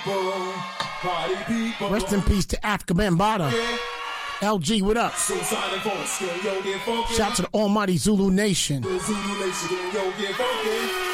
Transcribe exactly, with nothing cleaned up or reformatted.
Rest in peace to Africa Bambaataa. L G, what up? Shout to the almighty Zulu Nation.